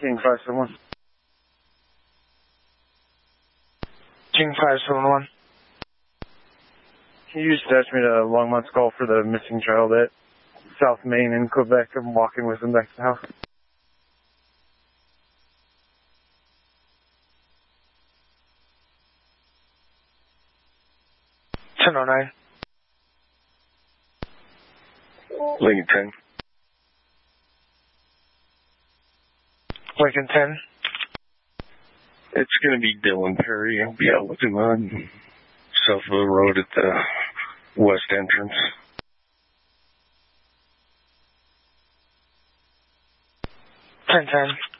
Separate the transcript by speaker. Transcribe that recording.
Speaker 1: King 571. King 571. Can you dispatch me to Longmont's call for the missing child at South Main in Quebec? I'm walking with him back to the house. 1009.
Speaker 2: Lincoln 10.
Speaker 1: Lincoln 10.
Speaker 2: It's going to be Dylan Perry. I'll be out with him on Southville Road at the west entrance.
Speaker 1: 1010.